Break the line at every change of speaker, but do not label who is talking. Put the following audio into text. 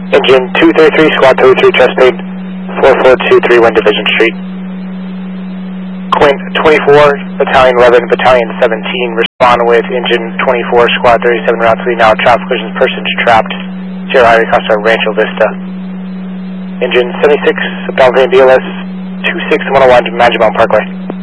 Engine 233, Squad 33, Chesapeake, 4423 Division Street. Quint 24, Battalion 11, Battalion 17, respond with Engine 24, Squad 37, Route 3, now traffic collision, persons trapped, Sierra Highway Costa, Rancho Vista. Engine 76, Belgrade DLS 26101, Manjabon Parkway.